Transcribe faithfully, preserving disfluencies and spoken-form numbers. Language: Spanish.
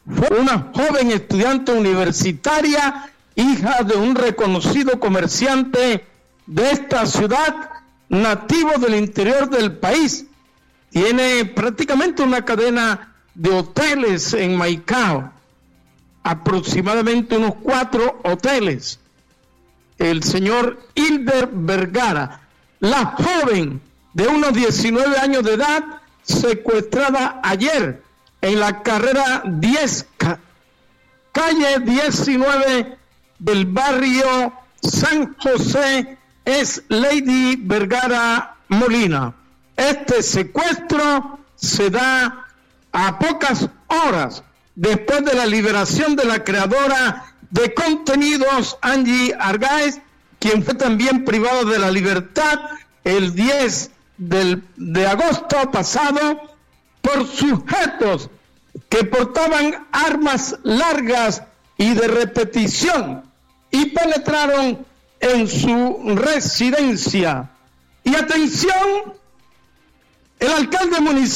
fue una joven estudiante universitaria, hija de un reconocido comerciante de esta ciudad, nativo del interior del país. Tiene prácticamente una cadena de hoteles en Maicao, aproximadamente unos cuatro hoteles. El señor Hilder Vergara, la joven de unos diecinueve años de edad, secuestrada ayer en la carrera diez, calle diecinueve del barrio San José, es Lady Vergara Molina. Este secuestro se da a pocas horas después de la liberación de la creadora de contenidos Angie Argaez, quien fue también privada de la libertad el diez del, de agosto pasado por sujetos que portaban armas largas y de repetición y penetraron en su residencia. Y atención, el alcalde municipal